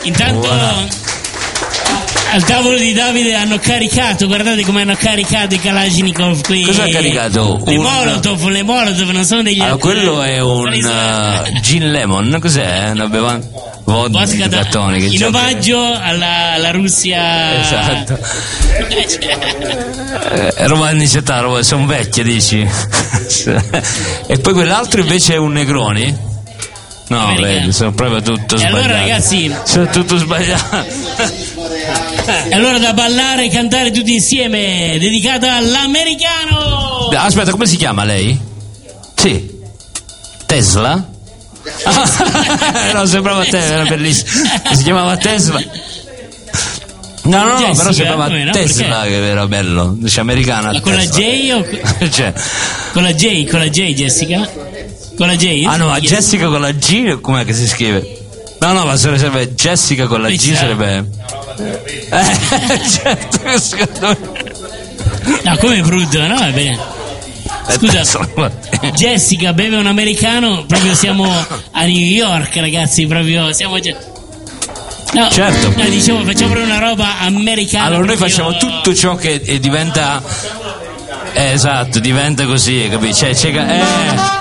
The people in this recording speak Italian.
Intanto al tavolo di Davide hanno caricato, guardate come hanno caricato i Kalashnikov qui. Cosa ha caricato? Le Molotov non sono degli allora, quello è un gin lemon, cos'è? Una bevanda vodka cartone che in omaggio alla Russia. Esatto. Roba anni 70, sono vecchie, dici. E poi quell'altro invece è un Negroni. No, vedi, sono proprio tutto sbagliato. E allora ragazzi, sono tutto sbagliato. E allora da ballare e cantare tutti insieme, dedicata all'americano. Aspetta, come si chiama lei? Sì. Tesla? No, sembrava Tesla, era bellissimo. Si chiamava Tesla. No, Jessica, però sembrava Tesla, perché? Che era bello. Dice americana. Ma con la J o cioè. Con la J, Jessica? Con la J? Ah no, ma Jessica con la G com'è che si scrive? No, ma sarebbe Jessica con la G sarebbe. Certo, secondo me. No, come brutto, no? Va bene. Scusa, Jessica beve un americano, proprio siamo a New York, ragazzi, proprio siamo già. No, certo. No, dicevo, facciamo una roba americana. Allora noi facciamo tutto ciò che diventa. Esatto, diventa così, capisci?